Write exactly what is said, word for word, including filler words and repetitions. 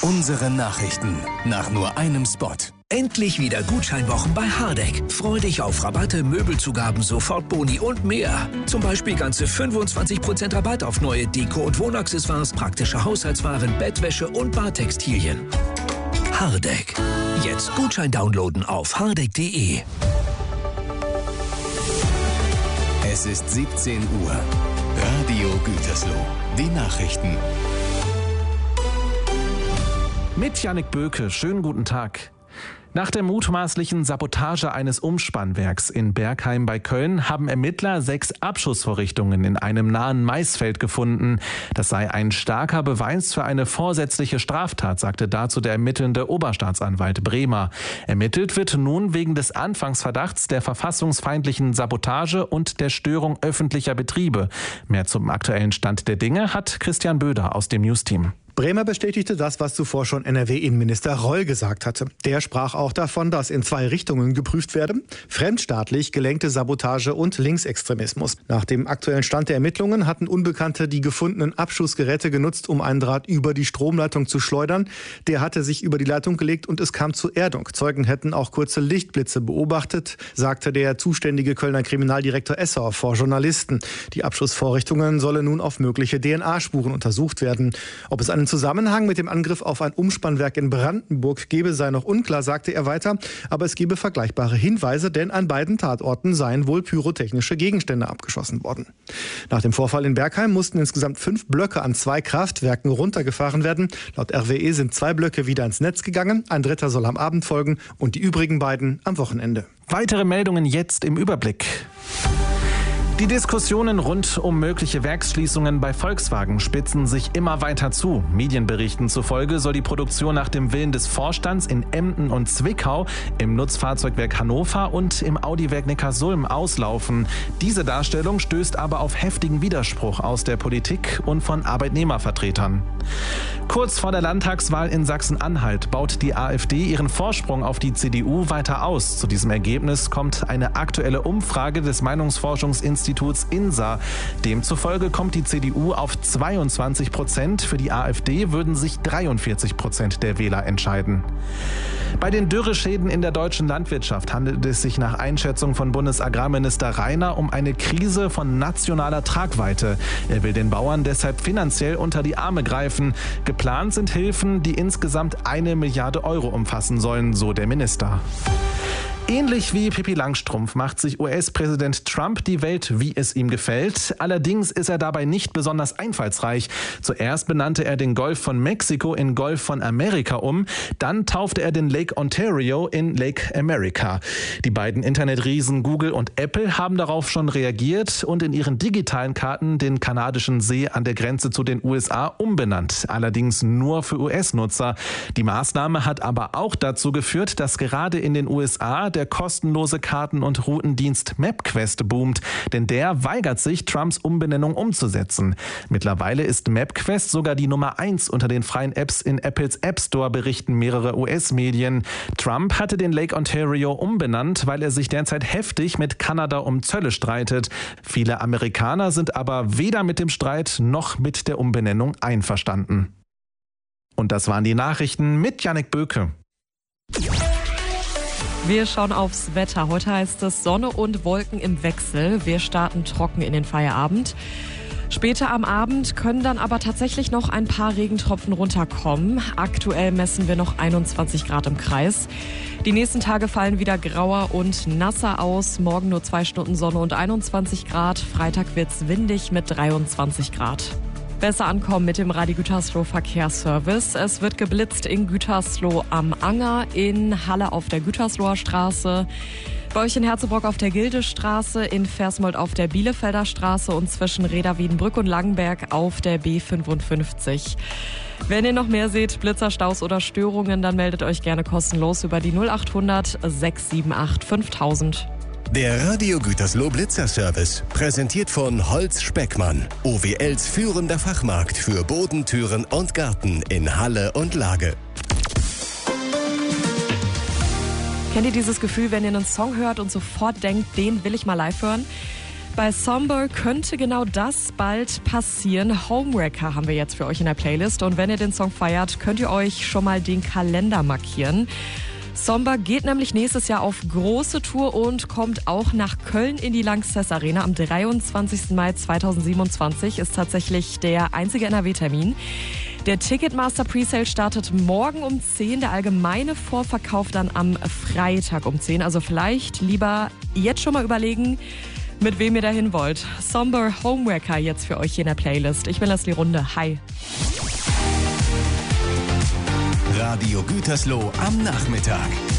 Unsere Nachrichten nach nur einem Spot. Endlich wieder Gutscheinwochen bei Hardegg. Freu dich auf Rabatte, Möbelzugaben, Sofortboni und mehr. Zum Beispiel ganze fünfundzwanzig Prozent Rabatt auf neue Deko- und Wohnaccessoires, praktische Haushaltswaren, Bettwäsche und Badtextilien. Hardegg. Jetzt Gutschein downloaden auf hardegg punkt de. Es ist siebzehn Uhr. Radio Gütersloh. Die Nachrichten. Mit Jannik Böke, schönen guten Tag. Nach der mutmaßlichen Sabotage eines Umspannwerks in Bergheim bei Köln haben Ermittler sechs Abschussvorrichtungen in einem nahen Maisfeld gefunden. Das sei ein starker Beweis für eine vorsätzliche Straftat, sagte dazu der ermittelnde Oberstaatsanwalt Bremer. Ermittelt wird nun wegen des Anfangsverdachts der verfassungsfeindlichen Sabotage und der Störung öffentlicher Betriebe. Mehr zum aktuellen Stand der Dinge hat Christian Böder aus dem Newsteam. Bremer bestätigte das, was zuvor schon N R W-Innenminister Reul gesagt hatte. Der sprach auch davon, dass in zwei Richtungen geprüft werde: fremdstaatlich gelenkte Sabotage und Linksextremismus. Nach dem aktuellen Stand der Ermittlungen hatten Unbekannte die gefundenen Abschussgeräte genutzt, um einen Draht über die Stromleitung zu schleudern. Der hatte sich über die Leitung gelegt und es kam zur Erdung. Zeugen hätten auch kurze Lichtblitze beobachtet, sagte der zuständige Kölner Kriminaldirektor Esser vor Journalisten. Die Abschussvorrichtungen sollen nun auf mögliche D N A-Spuren untersucht werden. Ob es einen Zusammenhang mit dem Angriff auf ein Umspannwerk in Brandenburg gebe, sei noch unklar, sagte er weiter. Aber es gebe vergleichbare Hinweise, denn an beiden Tatorten seien wohl pyrotechnische Gegenstände abgeschossen worden. Nach dem Vorfall in Bergheim mussten insgesamt fünf Blöcke an zwei Kraftwerken runtergefahren werden. Laut R W E sind zwei Blöcke wieder ins Netz gegangen. Ein dritter soll am Abend folgen und die übrigen beiden am Wochenende. Weitere Meldungen jetzt im Überblick. Die Diskussionen rund um mögliche Werksschließungen bei Volkswagen spitzen sich immer weiter zu. Medienberichten zufolge soll die Produktion nach dem Willen des Vorstands in Emden und Zwickau, im Nutzfahrzeugwerk Hannover und im Audiwerk Neckarsulm auslaufen. Diese Darstellung stößt aber auf heftigen Widerspruch aus der Politik und von Arbeitnehmervertretern. Kurz vor der Landtagswahl in Sachsen-Anhalt baut die AfD ihren Vorsprung auf die C D U weiter aus. Zu diesem Ergebnis kommt eine aktuelle Umfrage des Meinungsforschungsinstituts INSA. Demzufolge kommt die C D U auf zweiundzwanzig Prozent. Für die AfD würden sich dreiundvierzig Prozent der Wähler entscheiden. Bei den Dürreschäden in der deutschen Landwirtschaft handelt es sich nach Einschätzung von Bundesagrarminister Rainer um eine Krise von nationaler Tragweite. Er will den Bauern deshalb finanziell unter die Arme greifen. Geplant sind Hilfen, die insgesamt eine Milliarde Euro umfassen sollen, so der Minister. Ähnlich wie Pippi Langstrumpf macht sich U S-Präsident Trump die Welt, wie es ihm gefällt. Allerdings ist er dabei nicht besonders einfallsreich. Zuerst benannte er den Golf von Mexiko in Golf von Amerika um. Dann taufte er den Lake Ontario in Lake America. Die beiden Internetriesen Google und Apple haben darauf schon reagiert und in ihren digitalen Karten den kanadischen See an der Grenze zu den U S A umbenannt. Allerdings nur für U S-Nutzer. Die Maßnahme hat aber auch dazu geführt, dass gerade in den U S A der kostenlose Karten- und Routendienst MapQuest boomt, denn der weigert sich, Trumps Umbenennung umzusetzen. Mittlerweile ist MapQuest sogar die Nummer eins unter den freien Apps in Apples App Store, berichten mehrere U S-Medien. Trump hatte den Lake Ontario umbenannt, weil er sich derzeit heftig mit Kanada um Zölle streitet. Viele Amerikaner sind aber weder mit dem Streit noch mit der Umbenennung einverstanden. Und das waren die Nachrichten mit Jannik Böke. Wir schauen aufs Wetter. Heute heißt es Sonne und Wolken im Wechsel. Wir starten trocken in den Feierabend. Später am Abend können dann aber tatsächlich noch ein paar Regentropfen runterkommen. Aktuell messen wir noch einundzwanzig Grad im Kreis. Die nächsten Tage fallen wieder grauer und nasser aus. Morgen nur zwei Stunden Sonne und einundzwanzig Grad. Freitag wird's windig mit dreiundzwanzig Grad. Besser ankommen mit dem Radio Gütersloh Verkehrsservice. Es wird geblitzt in Gütersloh am Anger, in Halle auf der Gütersloher Straße, bei euch in Herzebrock auf der Gildestraße, in Versmold auf der Bielefelder Straße und zwischen Reda, Wiedenbrück und Langenberg auf der B fünfundfünfzig. Wenn ihr noch mehr seht, Blitzer, Staus oder Störungen, dann meldet euch gerne kostenlos über die null achthundert sechs sieben acht fünftausend. Der Radio Gütersloh Blitzerservice, präsentiert von Holz Speckmann, O W Ls führender Fachmarkt für Boden, Türen und Garten in Halle und Lage. Kennt ihr dieses Gefühl, wenn ihr einen Song hört und sofort denkt, den will ich mal live hören? Bei Somber könnte genau das bald passieren. Homewrecker haben wir jetzt für euch in der Playlist. Und wenn ihr den Song feiert, könnt ihr euch schon mal den Kalender markieren. Somber geht nämlich nächstes Jahr auf große Tour und kommt auch nach Köln in die Lanxess Arena. Am dreiundzwanzigsten Mai zweitausendsiebenundzwanzig ist tatsächlich der einzige N R W-Termin. Der Ticketmaster Presale startet morgen um zehn, der allgemeine Vorverkauf dann am Freitag um zehn. Also vielleicht lieber jetzt schon mal überlegen, mit wem ihr dahin wollt. Somber Homewrecker jetzt für euch hier in der Playlist. Ich bin Leslie Runde. Hi. Radio Gütersloh am Nachmittag.